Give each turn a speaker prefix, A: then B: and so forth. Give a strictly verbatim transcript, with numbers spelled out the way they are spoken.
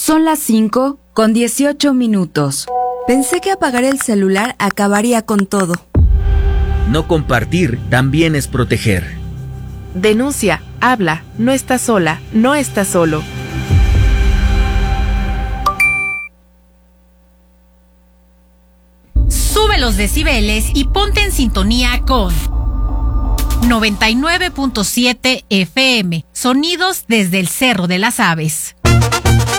A: Son las cinco con dieciocho minutos.
B: Pensé que apagar el celular acabaría con todo.
C: No compartir también es proteger.
D: Denuncia, habla, no estás sola, no estás solo.
E: Sube los decibeles y ponte en sintonía con noventa y nueve punto siete F M, sonidos desde el Cerro de las Aves.